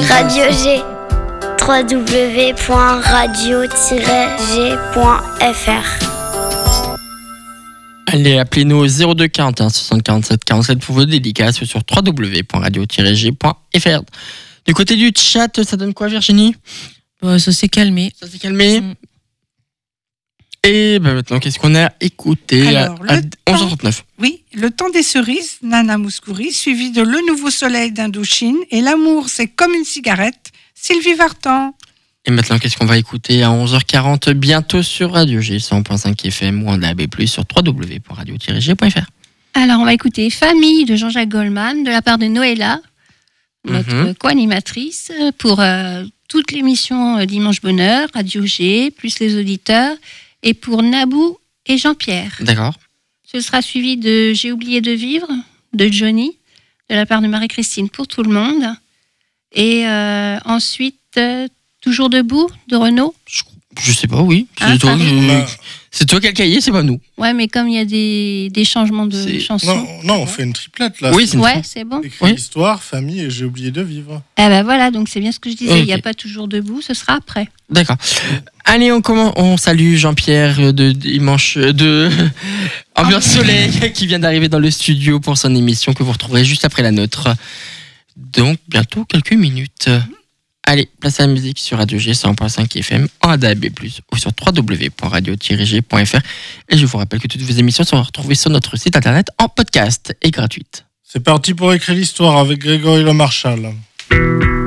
Radio G. www.radio-g.fr. Allez, appelez-nous au 02 41 60 47 47 pour vos dédicaces ou sur www.radio-g.fr. Du côté du chat, ça donne quoi, Virginie ? Ça s'est calmé. Ça s'est calmé. Et maintenant, qu'est-ce qu'on a écouté à 11h39 ? Oui, Le temps des cerises, Nana Mouskouri, suivi de Le nouveau soleil d'Indochine et L'amour, c'est comme une cigarette, Sylvie Vartan. Et maintenant, qu'est-ce qu'on va écouter à 11h40 bientôt sur Radio G 100.5 FM ou en DAB+, sur www.radio-g.fr. Alors, on va écouter Famille de Jean-Jacques Goldman de la part de Noëlla, notre co-animatrice, pour toute l'émission Dimanche Bonheur, Radio G, plus les auditeurs, et pour Nabou et Jean-Pierre. D'accord. Ce sera suivi de J'ai oublié de vivre, de Johnny, de la part de Marie-Christine pour tout le monde. Et ensuite, Toujours debout, de Renaud. Je sais pas, oui. C'est toi qui as le cahier, c'est pas nous. Ouais, mais comme il y a des changements de chansons. Non, on fait une triplette là. Oui, c'est bon. Écrit l'histoire, famille et J'ai oublié de vivre. Eh ben voilà, donc c'est bien ce que je disais. Okay. Il n'y a pas Toujours debout, ce sera après. D'accord. Allez, on salue Jean-Pierre de Dimanche de Ambiance Soleil qui vient d'arriver dans le studio pour son émission que vous retrouverez juste après la nôtre. Donc bientôt quelques minutes. Allez, place à la musique sur Radio G 100.5 FM en DAB+, ou sur www.radio-g.fr. Et je vous rappelle que toutes vos émissions sont retrouvées sur notre site internet en podcast et gratuites. C'est parti pour écrire l'histoire avec Grégory Le Marchal.